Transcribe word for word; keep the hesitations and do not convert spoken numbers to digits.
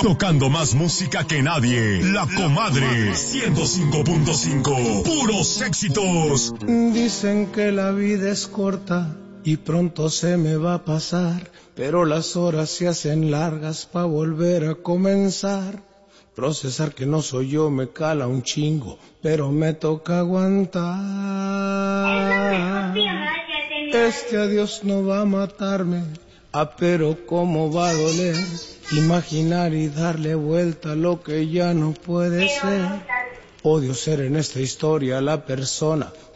Tocando más música que nadie. La Comadre ciento cinco punto cinco. Puros éxitos. Dicen que la vida es corta y pronto se me va a pasar, pero las horas se hacen largas pa' volver a comenzar. Procesar que no soy yo me cala un chingo, pero me toca aguantar. Este adiós no va a matarme, ah, pero cómo va a doler imaginar y darle vuelta a lo que ya no puede ser. Odio ser en esta historia la persona